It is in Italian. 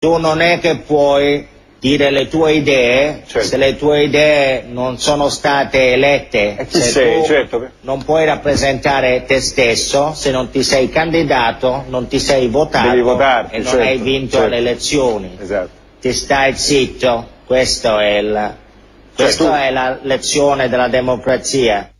Tu non è che puoi dire le tue idee, certo. Se le tue idee non sono state elette, chi se sei, tu certo. non puoi rappresentare te stesso, se non ti sei candidato, non ti sei votato Devi votarti, e non certo, hai vinto certo. le elezioni. Esatto. Ti stai zitto, questa è la lezione della democrazia.